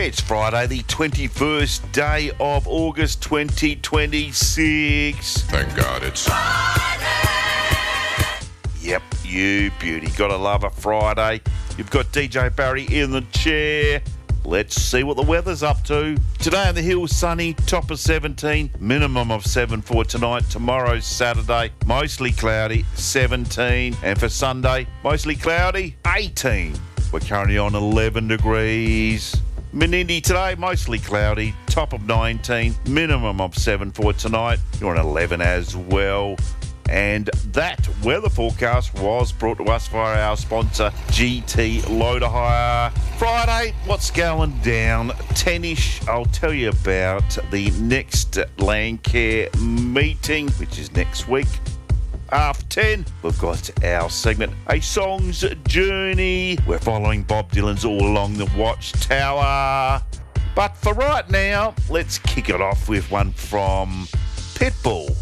It's Friday, the 21st day of August 2026. Thank God it's Friday! Yep, you beauty. Gotta love a Friday. You've got DJ Barry in the chair. Let's see what the weather's up to. Today on the hills, sunny, top of 17, minimum of 7 for tonight. Tomorrow's Saturday, mostly cloudy, 17. And for Sunday, mostly cloudy, 18. We're currently on 11 degrees. Menindee today, mostly cloudy, top of 19, minimum of 7 for tonight. You're on 11 as well. And that weather forecast was brought to us via our sponsor, GT Loader Hire. Friday, what's going down? 10-ish, I'll tell you about the next Landcare meeting, which is next week. After 10, we've got our segment, A Song's Journey. We're following Bob Dylan's All Along the Watchtower. But for right now, let's kick it off with one from Pitbull.